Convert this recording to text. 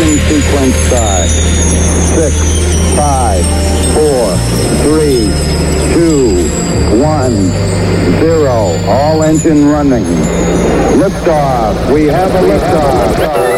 Ignition sequence start. 6, 5, 4, 3, 2, 1, 0. All engine running. Liftoff. We have a liftoff.